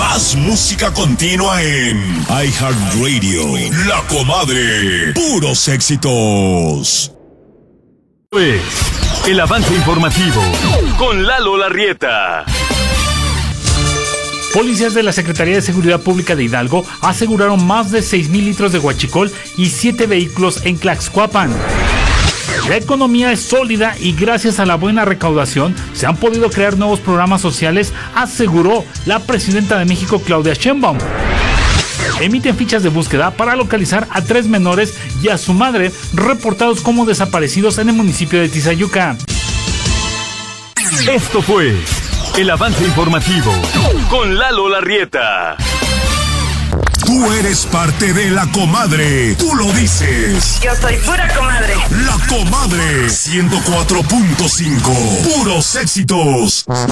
Más música continua en iHeartRadio. La Comadre. Puros éxitos. Pues, el avance informativo con Lalo Larrieta. Policías de la Secretaría de Seguridad Pública de Hidalgo aseguraron más de 6,000 litros de huachicol y 7 vehículos en Tlaxcuapan. La economía es sólida y gracias a la buena recaudación se han podido crear nuevos programas sociales, aseguró la presidenta de México, Claudia Sheinbaum. Emiten fichas de búsqueda para localizar a 3 menores y a su madre reportados como desaparecidos en el municipio de Tizayuca. Esto fue el avance informativo con Lalo Larrieta. Tú eres parte de La Comadre. Tú lo dices. Yo soy pura comadre. La Comadre 104.5. Puros éxitos.